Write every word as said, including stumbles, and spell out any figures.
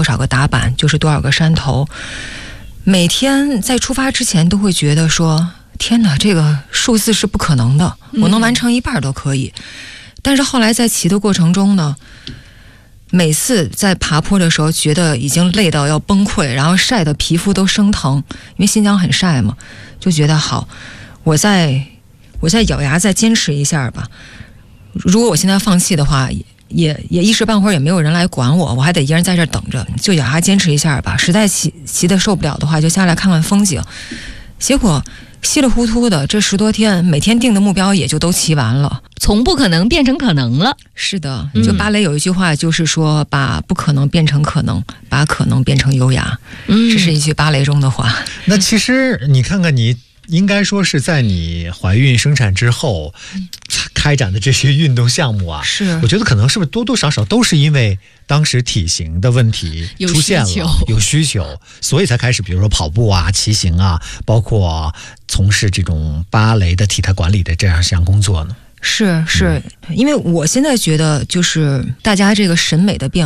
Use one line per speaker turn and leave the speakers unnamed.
少个打板就是多少个山头。每天在出发之前都会觉得说，天哪，这个数字是不可能的，我能完成一半都可以。嗯、但是后来在骑的过程中呢，每次在爬坡的时候觉得已经累到要崩溃，然后晒得皮肤都生疼，因为新疆很晒嘛，就觉得好，我再我再咬牙再坚持一下吧。如果我现在放弃的话，也也一时半会儿也没有人来管我，我还得一人在这儿等着，就咬牙坚持一下吧。实在骑骑得受不了的话，就下来看看风景。结果稀里糊涂的这十多天，每天定的目标也就都骑完了，
从不可能变成可能了。
是的，就芭蕾有一句话就是说，把不可能变成可能，把可能变成优雅。嗯，这是一句芭蕾中的话。
那其实你看看你。应该说是在你怀孕生产之后开展的这些运动项目啊，
是
我觉得可能是不是多多少少都是因为当时体型的问题出现了，有需求，所以才开始比如说跑步啊、骑行啊，包括从事这种芭蕾的体态管理的这样一项工作呢。
是是，因为我现在觉得就是大家这个审美的变化